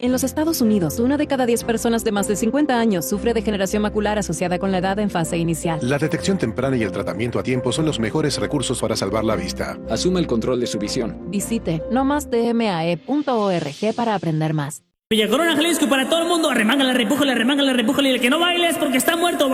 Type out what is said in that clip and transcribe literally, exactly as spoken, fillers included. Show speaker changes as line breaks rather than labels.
En los Estados Unidos, una de cada diez personas de más de cincuenta años sufre degeneración macular asociada con la edad en fase inicial.
La detección temprana y el tratamiento a tiempo son los mejores recursos para salvar la vista.
Asuma el control de su visión.
Visite no más d m a e punto org para aprender más.
Villa Corona, Jalisco, para todo el mundo. Arremángale, repújale, arremángale, repújale. Y el que no baile es porque está muerto.